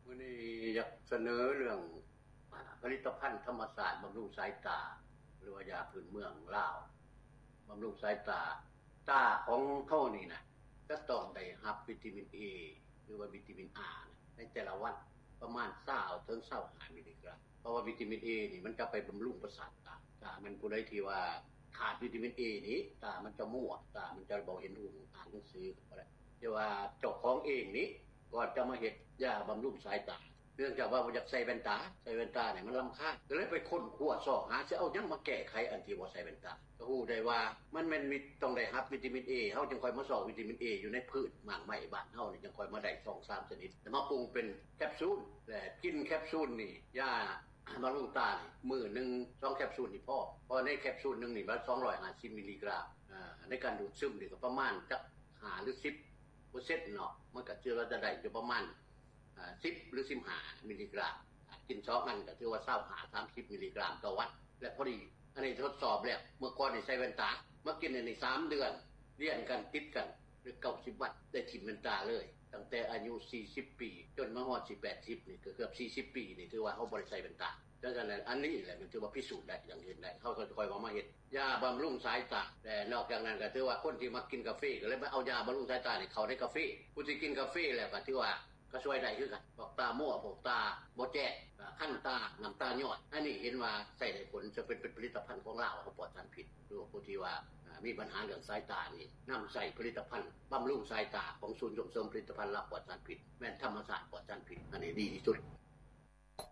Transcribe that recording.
วันนี้อยากเสนอเรื่องผลิตภัณฑ์ธรรมศาสตร์บำรุงสายตาหรือว่ายาพื้นเมืองลาวบำรุงสายตาของเขานี่นะก็ต้องได้รับวิตามิน A หรือว่าวิตามิน R ในแต่ละวันประมาณ20ถึง25มิลลิกรัมเพราะว่าวิตามิน A นี่มันจะไปบำรุงประสาทตามันผู้ใดที่ว่าขาดวิตามิน A นี้ตามันจะมัวตามันจะบ่เห็นรูปอ่านหนังสือก็ได้แต่ว่าเจ้าของเองนี้ก่อนจะมาเฮ็ดยาบำรุงสายตาเนื่องจากว่าบ่อยากใส่แว่นตาเนี่ยมันรำคาญก็เลยไปค้นคว้าซอกหาสิเอาหยังมาแก้ไขอันที่บ่ใส่แว่นตาก็ฮู้ได้ว่ามันแม่นมีต้องได้รับวิตามิน A เฮาจึงค่อยมาซอกวิตามิน A อยู่ในพืชหมากไม้บ้านเฮานี่จึงค่อยมาได้ 2-3 ชนิดแล้วมาปรุงเป็นแคปซูลและกินแคปซูลนี่ยาบำรุงตานี่มื้อนึง2แคปซูลนี่พอเพราะในแคปซูลนึงนี่มัน250มิลลิกรัมในการดูดซึมนี่ก็ประมาณจัก5หรือ10%เนาะมันก็จะได้อยู่ประมาณ10หรือ15มิลลิกรัมกิน2อันก็ถือว่า25-30มิลลิกรัมต่อวันและพอดีอันนี้ทดสอบแล้วเมื่อก่อนนี่ใส่แว่นตามากินใน3เดือนเรียนกันติดกันหรือ90วันได้ถิ่มแว่นตาเลยตั้งแต่อายุ40ปีจนมาฮอด80นี่ก็เกือบ40ปีนี่ถือว่าเฮาบ่ได้ใส่แว่นตาดังนั้นอันนี้แหละมันถือว่าพิสูจน์ได้อย่างเห็นได้เฮาก็ค่อยมาเฮ็ดยาบำรุงสายตาแต่นอกจากนั้นก็ถือว่าคนที่มากินกาแฟก็เลยมาเอายาบำรุงสายตานี่เข้าในกาแฟผู้ที่กินกาแฟแล้วก็ถือว่าก็ช่วยได้คือกันพวกตามั่วพวกตาบ่แจ้งคั่นตาน้ำตาย้อนอันนี้เห็นว่าใช้ได้ผลจะเป็นผลิตภัณฑ์ของเราเขาปลอดสารพิษหรือผู้ที่ว่ามีปัญหาเรื่องสายตานี่นำใส่ผลิตภัณฑ์บำรุงสายตาของศูนย์ส่งเสริมผลิตภัณฑ์ปลอดสารพิษแม่นธรรมศาสตร์ปลอดสารพิษอันนี้ดีที่สุด